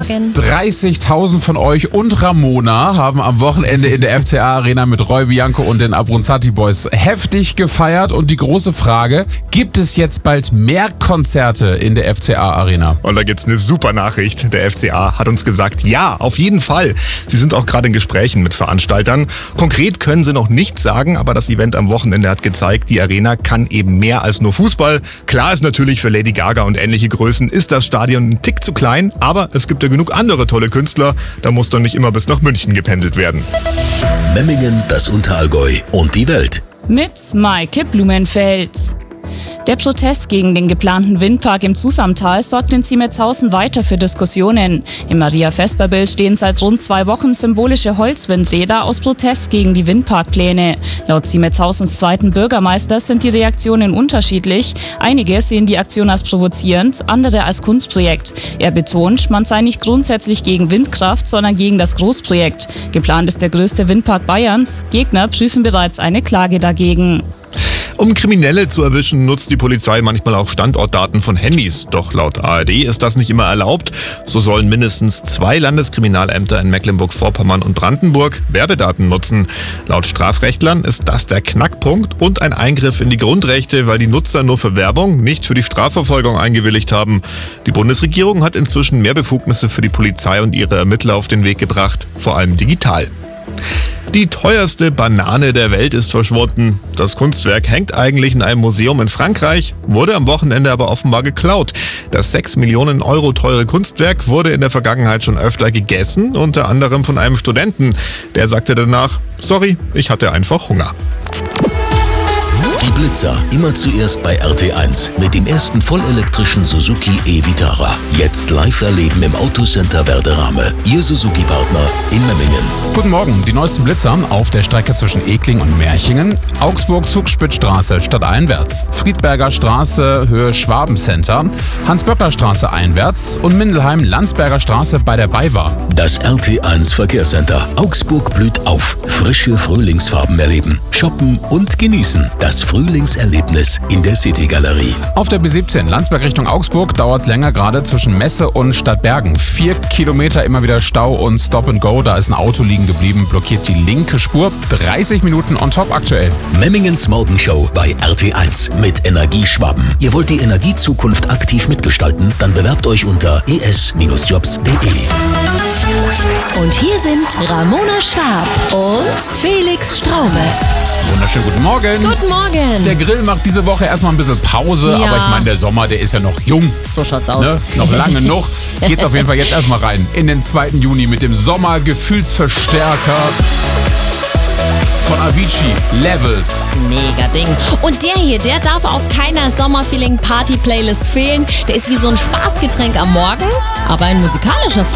Morgen. 30.000 von euch und Ramona haben am Wochenende in der FCA Arena mit Roy Bianco und den Abronzati Boys heftig gefeiert. Und die große Frage, gibt es jetzt bald mehr Konzerte in der FCA Arena? Und da gibt's eine super Nachricht. Der FCA hat uns gesagt, ja, auf jeden Fall. Sie sind auch gerade in Gesprächen mit Veranstaltern. Konkret können sie noch nichts sagen, aber das Event am Wochenende hat gezeigt, die Arena kann eben mehr als nur Fußball. Klar ist natürlich, für Lady Gaga und ähnliche Größen ist das Stadion ein Tick zu klein, aber es gibt ja genug andere tolle Künstler, da muss doch nicht immer bis nach München gependelt werden. Memmingen, das Unterallgäu und die Welt. Mit Maike Blumenfeld. Der Protest gegen den geplanten Windpark im Zusamtal sorgt in Ziemetshausen weiter für Diskussionen. Im Maria-Vesper-Bild stehen seit rund 2 Wochen symbolische Holzwindräder aus Protest gegen die Windparkpläne. Laut Ziemetzhausens zweiten Bürgermeister sind die Reaktionen unterschiedlich. Einige sehen die Aktion als provozierend, andere als Kunstprojekt. Er betont, man sei nicht grundsätzlich gegen Windkraft, sondern gegen das Großprojekt. Geplant ist der größte Windpark Bayerns. Gegner prüfen bereits eine Klage dagegen. Um Kriminelle zu erwischen, nutzt die Polizei manchmal auch Standortdaten von Handys. Doch laut ARD ist das nicht immer erlaubt. So sollen mindestens 2 Landeskriminalämter in Mecklenburg-Vorpommern und Brandenburg Werbedaten nutzen. Laut Strafrechtlern ist das der Knackpunkt und ein Eingriff in die Grundrechte, weil die Nutzer nur für Werbung, nicht für die Strafverfolgung eingewilligt haben. Die Bundesregierung hat inzwischen mehr Befugnisse für die Polizei und ihre Ermittler auf den Weg gebracht, vor allem digital. Die teuerste Banane der Welt ist verschwunden. Das Kunstwerk hängt eigentlich in einem Museum in Frankreich, wurde am Wochenende aber offenbar geklaut. Das 6 Millionen Euro teure Kunstwerk wurde in der Vergangenheit schon öfter gegessen, unter anderem von einem Studenten. Der sagte danach, sorry, ich hatte einfach Hunger. Die Blitzer, immer zuerst bei RT1 mit dem ersten vollelektrischen Suzuki e-Vitara. Jetzt live erleben im Autocenter Werderame. Ihr Suzuki-Partner in Memmingen. Guten Morgen, die neuesten Blitzer auf der Strecke zwischen Ekling und Merchingen. Augsburg-Zugspitzstraße stadteinwärts. Friedberger Straße Höhe Schwabencenter. Hans-Böckler-Straße einwärts und Mindelheim-Landsberger Straße bei der BayWa. Das RT1 Verkehrscenter. Augsburg blüht auf. Frische Frühlingsfarben erleben, shoppen und genießen. Das Frühlingserlebnis in der City-Galerie. Auf der B17 Landsberg Richtung Augsburg dauert es länger, gerade zwischen Messe und Stadtbergen. 4 Kilometer immer wieder Stau und Stop and Go. Da ist ein Auto liegen geblieben, blockiert die linke Spur. 30 Minuten on top aktuell. Memmingens Morgenshow bei RT1 mit Energie Schwaben. Ihr wollt die Energiezukunft aktiv mitgestalten? Dann bewerbt euch unter es-jobs.de. Und hier sind Ramona Schwab und Felix Straume. Wunderschönen guten Morgen. Guten Morgen. Der Grill macht diese Woche erstmal ein bisschen Pause, Ja. aber ich meine, der Sommer, der ist ja noch jung. So schaut's aus. Ne? Noch lange noch. Geht's auf jeden Fall jetzt erstmal rein in den 2. Juni mit dem Sommergefühlsverstärker von Avicii, Levels. Mega Ding. Und der hier, der darf auf keiner Sommerfeeling-Party-Playlist fehlen. Der ist wie so ein Spaßgetränk am Morgen, aber in musikalischer Form.